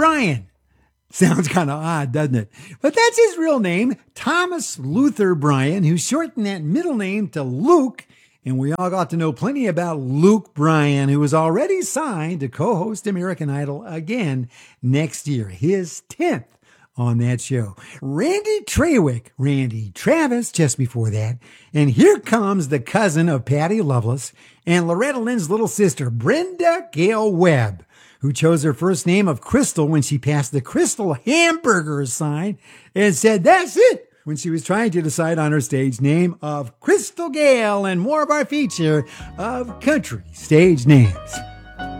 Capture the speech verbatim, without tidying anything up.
Bryan. Sounds kind of odd, doesn't it? But that's his real name, Thomas Luther Bryan, who shortened that middle name to Luke. And we all got to know plenty about Luke Bryan, who was already signed to co-host American Idol again next year, his tenth on that show. Randy Trawick, Randy Travis, just before that. And here comes the cousin of Patty Loveless and Loretta Lynn's little sister, Brenda Gail Webb, who chose her first name of Crystal when she passed the Crystal Hamburger sign and said, "That's it," when she was trying to decide on her stage name of Crystal Gayle, and more of our feature of country stage names.